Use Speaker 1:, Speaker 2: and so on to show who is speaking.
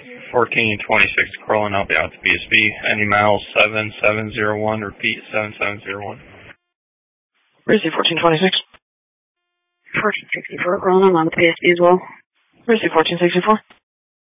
Speaker 1: 1426 crawling out the BSB. Any miles 7701, repeat 7701.
Speaker 2: Where's the 1426?
Speaker 3: 1464 crawling on the BSB as well.
Speaker 2: Where's the 1464?